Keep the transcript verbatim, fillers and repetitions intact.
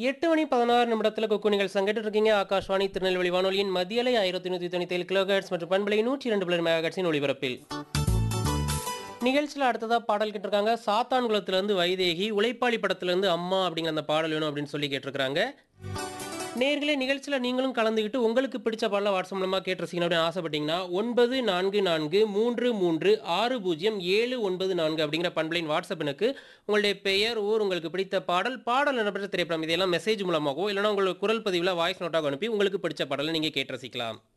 எட்டு மணி பதினாறு நிமிடத்துல கொக்கு நிகழ்ச்சி கேட்டுட்டு இருக்கீங்க. ஆகாஷ்வாணி திருநெல்வேலி வானொலியின் மதியலை ஆயிரத்தி நூத்தி தொண்ணூத்தி ஏழு கிலோஹெர்ட்ஸ் மற்றும் பண்பலை நூற்றி இரண்டு புள்ளி மெகாஹெர்ட்ஸின் ஒளிபரப்பில். நிகழ்ச்சியில் அடுத்ததா பாடல் கேட்டிருக்காங்க. சாத்தான்குளத்துல இருந்து வைதேகி, உழைப்பாளி படத்துல இருந்து அம்மா அப்படிங்கிற அந்த பாடல் வேணும் அப்படின்னு சொல்லி கேட்டிருக்காங்க. நேர்களே, நிகழ்ச்சியில நீங்களும் கலந்துக்கிட்டு உங்களுக்கு பிடிச்ச பாடல வாட்ஸ்அப் மூலமா கேட்டு ரசிக்கணும் அப்படின்னு ஆசைப்பட்டீங்கன்னா ஒன்பது நான்கு நான்கு மூன்று மூன்று ஆறு பூஜ்ஜியம் ஏழு ஒன்பது நான்கு அப்படிங்கிற பண்பலையின் வாட்ஸ்அப் எனக்கு உங்களுடைய பெயர், ஊர், உங்களுக்கு பிடித்த பாடல், பாடல் இடம்பெற்ற திரைப்படம், இதையெல்லாம் மெசேஜ் மூலமாகவோ இல்லைனா உங்களுக்கு குரல் பதிவில் வாய்ஸ் நோட்டாக அனுப்பி உங்களுக்கு பிடிச்ச பாடலை நீங்கள் கேட்டு ரசிக்கலாம்.